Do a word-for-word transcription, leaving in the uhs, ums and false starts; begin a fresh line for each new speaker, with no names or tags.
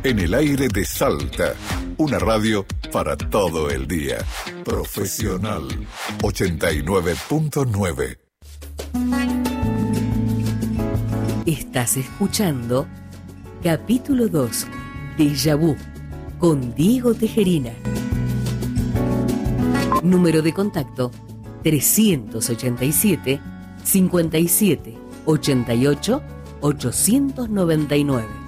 En el aire de Salta, una radio para todo el día. Profesional ochenta y nueve punto nueve.
Estás escuchando capítulo dos, Déjà Vu, con Diego Tejerina. Número de contacto trescientos ochenta y siete, cincuenta y siete, ochenta y ocho, ochocientos noventa y nueve.